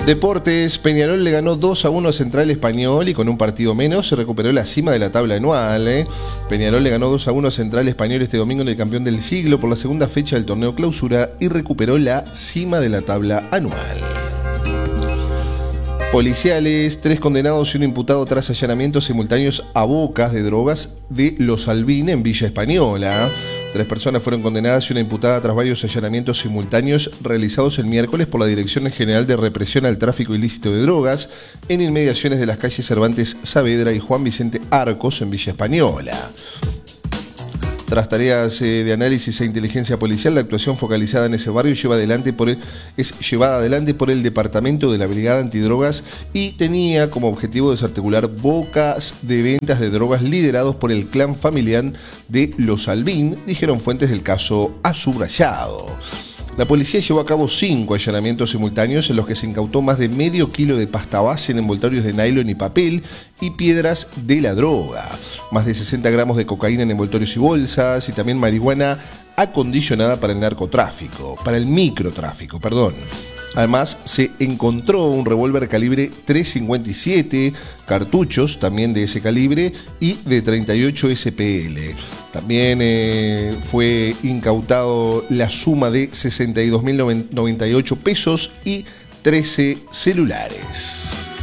Deportes, Peñarol le ganó 2-1 a Central Español y con un partido menos se recuperó la cima de la tabla anual. Peñarol le ganó 2-1 a Central Español este domingo en el Campeón del Siglo por la segunda fecha del torneo Clausura y recuperó la cima de la tabla anual. Policiales, 3 condenados y un imputado tras allanamientos simultáneos a bocas de drogas de Los Albín en Villa Española. 3 personas fueron condenadas y una imputada tras varios allanamientos simultáneos realizados el miércoles por la Dirección General de Represión al Tráfico Ilícito de Drogas en inmediaciones de las calles Cervantes Saavedra y Juan Vicente Arcos en Villa Española. Tras tareas de análisis e inteligencia policial, la actuación focalizada en ese barrio es llevada adelante por el Departamento de la Brigada Antidrogas y tenía como objetivo desarticular bocas de ventas de drogas liderados por el clan familiar de Los Albín, dijeron fuentes del caso A Subrayado. La policía llevó a cabo 5 allanamientos simultáneos en los que se incautó más de medio kilo de pasta base en envoltorios de nylon y papel y piedras de la droga, más de 60 gramos de cocaína en envoltorios y bolsas y también marihuana acondicionada para el microtráfico. Además, se encontró un revólver calibre .357, cartuchos también de ese calibre y de 38 SPL. También fue incautado la suma de 62.098 pesos y 13 celulares.